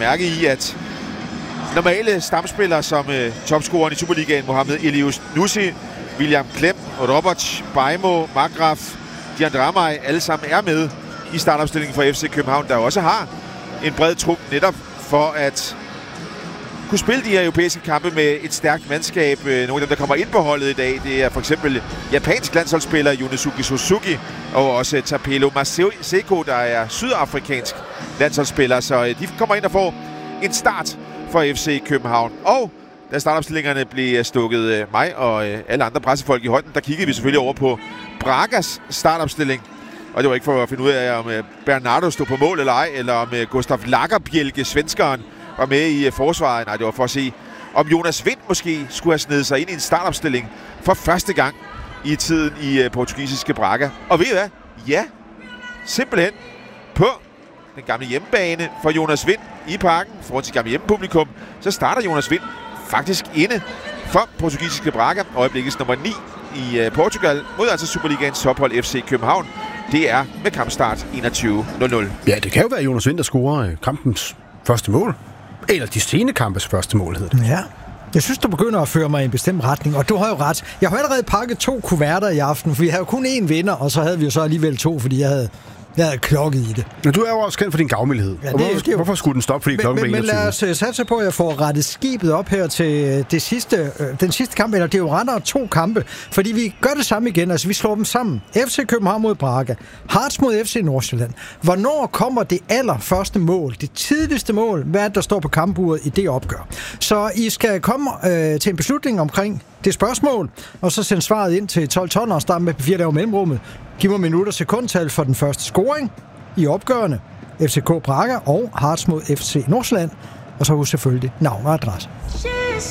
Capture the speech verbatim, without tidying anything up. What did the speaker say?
mærke i, at normale stamspillere som øh, topscoreren i Superligaen, Mohamed Elius Nussi, William Klem, Robert Bajmo, Magraf, Dian Ramay, alle sammen er med i startopstillingen for F C København, der også har en bred trup netop for at kunne spille de her europæiske kampe med et stærkt mandskab. Nogle af dem, der kommer ind på holdet i dag, det er for eksempel japansk landsholdsspiller Yonesuke Suzuki og også Tapelo Maseko, der er sydafrikansk landsholdsspiller. Så de kommer ind og får en start for F C København. Og da startopstillingerne blev stukket mig og alle andre pressefolk i hånden, der kiggede vi selvfølgelig over på Bragas startopstilling. Og det var ikke for at finde ud af, om Bernardo stod på mål eller ej, eller om Gustav Lagerbjælke, svenskeren, var med i forsvaret. Nej, det var for at se, om Jonas Wind måske skulle have snedet sig ind i en startopstilling for første gang i tiden i portugisiske Braga. Og ved I hvad? Ja, simpelthen på den gamle hjemmebane for Jonas Wind i parken foran sit gamle hjemmepublikum, så starter Jonas Wind faktisk inde for portugisiske Braga, øjeblikkets nummer ni i Portugal, mod altså Superligaens tophold F C København. Det er med kampstart enogtyve nul nul. Ja, det kan jo være Jonas Wind, der scorer kampens første mål. Eller de sene kampes første mål, hedder det. Ja. Jeg synes, du begynder at føre mig i en bestemt retning, og du har jo ret. Jeg har allerede pakket to kuverter i aften, for vi havde jo kun én vinder, og så havde vi jo så alligevel to, fordi jeg havde, jeg havde klokket i det. Men du er jo også kendt for din gavmildhed. Ja, hvorfor, jo... hvorfor skulle den stoppe, fordi klokken blev enogtyve? Men lad os satse på, at jeg får rettet skibet op her til det sidste, øh, den sidste kamp, eller det er jo rettere to kampe, fordi vi gør det samme igen, altså vi slår dem sammen. F C København mod Braga, Hearts mod F C Nordsjælland. Hvornår kommer det allerførste mål, det tidligste mål, hvad der står på kampuret i det opgør? Så I skal komme øh, til en beslutning omkring det spørgsmål, og så sende svaret ind til tolv tolv og starte med på fire dage mellemrummet. Giv mig minutter og sekundtal for den første scoring i opgørende. F C K Braga og Hearts mod F C Nordsjælland. Og så husk selvfølgelig navn og adresse.